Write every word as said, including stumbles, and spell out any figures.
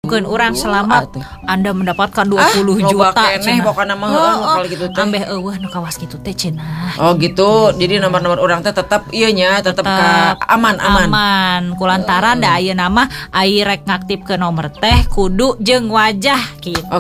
Bukan orang selamat atuh. Anda mendapatkan dua puluh Ah, juta loba keneh pokona mah heueuh kalau gitu teh. Ambeh eueuh nu kawas kitu teh cenah. Oh gitu. Jadi nomor-nomor orang teh tetap ieu nya, tetap ka aman aman. Aman. Kulantaran da ayeuna mah ai rek ngaktifkeun nomor teh kudu jeung wajah gitu.